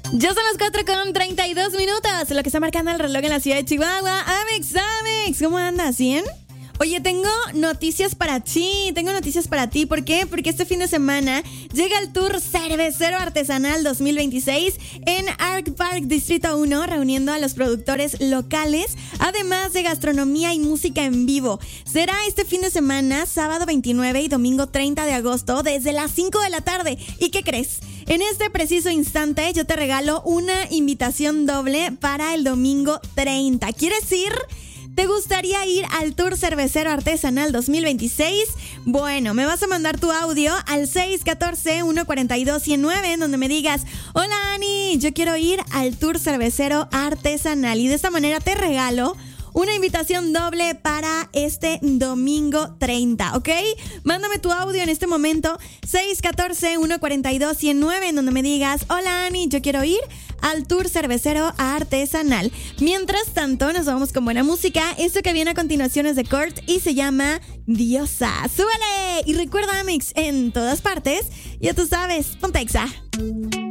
Ya son las 4:32, lo que está marcando el reloj en la ciudad de Chihuahua. Amex, ¿cómo andas? ¿Bien? Oye, tengo noticias para ti. ¿Por qué? Porque este fin de semana llega el Tour Cervecero Artesanal 2026 en Arc Park Distrito 1, reuniendo a los productores locales, además de gastronomía y música en vivo. Será este fin de semana, sábado 29 y domingo 30 de agosto, desde las 5 de la tarde. ¿Y qué crees? En este preciso instante yo te regalo una invitación doble para el domingo 30. ¿Quieres ir? ¿Te gustaría ir al Tour Cervecero Artesanal 2026? Bueno, me vas a mandar tu audio al 614-142-109 en donde me digas: hola Ani, yo quiero ir al Tour Cervecero Artesanal. Y de esta manera te regalo una invitación doble para este domingo 30, ¿ok? Mándame tu audio en este momento, 614-142-109, en donde me digas: hola Ani, yo quiero ir al Tour Cervecero Artesanal. Mientras tanto, nos vamos con buena música. Esto que viene a continuación es de Kurt y se llama Diosa. ¡Súbele! Y recuerda, Amex, en todas partes, ya tú sabes, ponte Exa.